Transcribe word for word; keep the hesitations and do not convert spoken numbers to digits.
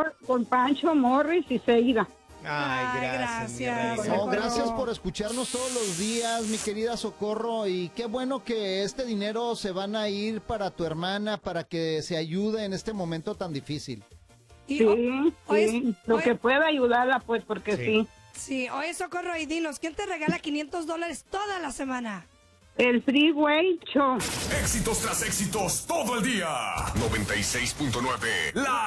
mejor con Pancho, Morris y Seida. Ay, Ay, gracias. gracias. mi No, reina. gracias por escucharnos todos los días, mi querida Socorro, y qué bueno que este dinero se van a ir para tu hermana, para que se ayude en este momento tan difícil. Y, Sí, o- sí, oye, lo oye, que pueda ayudarla, pues, porque Sí. sí. sí, oye, Socorro, y dinos, ¿quién te regala quinientos dólares toda la semana? El Freeway Show. Éxitos tras éxitos todo el día. noventa y seis punto nueve La